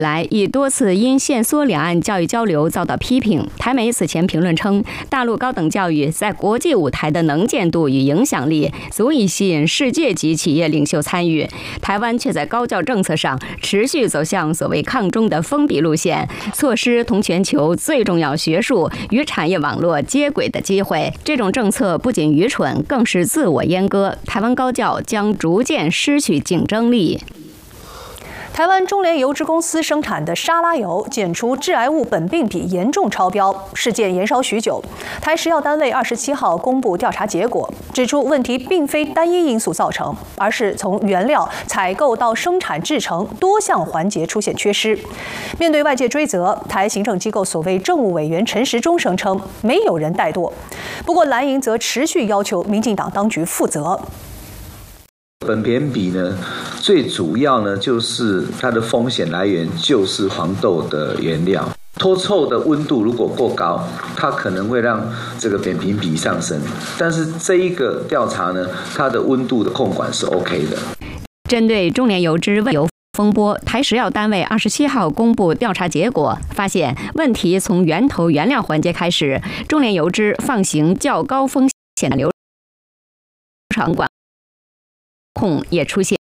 来已多次因限缩两岸教育交流遭到批评。台媒此前评论称，大陆高等教育在国际舞台的能见度与影响力足以吸引世界级企业领袖参与，台湾却在高教政策上持续走向所谓抗中的封闭路线，错失同全球最重要学术与产业网络接轨的机会。这种政策不仅愚蠢，更是自我阉割，台湾高教将逐渐失去竞争力。 台湾中联油脂公司生产的沙拉油检出致癌物苯并芘严重超标，事件延烧许久。台食药单位27号公布调查结果，指出问题并非单一因素造成，而是从原料采购到生产制成多项环节出现缺失。面对外界追责，台行政机构所谓政务委员陈时中声称没有人怠惰，不过蓝营则持续要求民进党当局负责。 苯并芘呢，最主要呢就是它的风险来源就是黄豆的原料，脱臭的温度如果过高，它可能会让这个苯并芘上升。但是这一个调查呢，它的温度的控管是 OK 的。 针对中联油脂问油风波，台食药单位27号公布调查结果，发现问题从源头原料环节开始，中联油脂放行较高风险的流程管控也出现